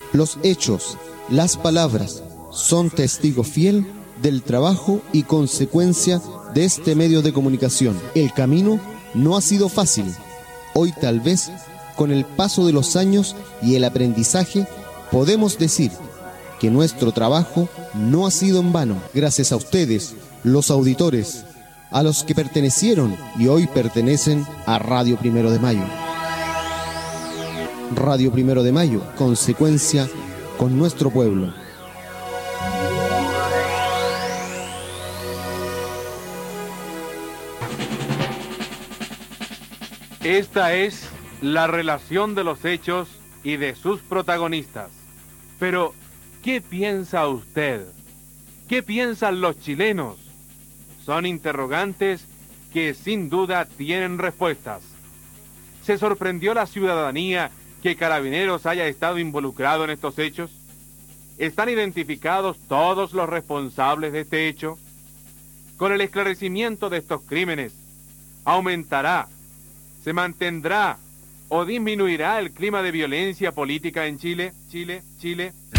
Los hechos, las palabras, son testigo fiel del trabajo y consecuencia de este medio de comunicación. El camino no ha sido fácil. Hoy tal vez, con el paso de los años y el aprendizaje, podemos decir que nuestro trabajo no ha sido en vano. Gracias a ustedes, los auditores, a los que pertenecieron y hoy pertenecen a Radio Primero de Mayo. Radio Primero de Mayo, consecuencia con nuestro pueblo. Esta es la relación de los hechos y de sus protagonistas. Pero, ¿qué piensa usted? ¿Qué piensan los chilenos? Son interrogantes que sin duda tienen respuestas. ¿Se sorprendió la ciudadanía que Carabineros haya estado involucrado en estos hechos? ¿Están identificados todos los responsables de este hecho? Con el esclarecimiento de estos crímenes, ¿aumentará, se mantendrá o disminuirá el clima de violencia política en Chile?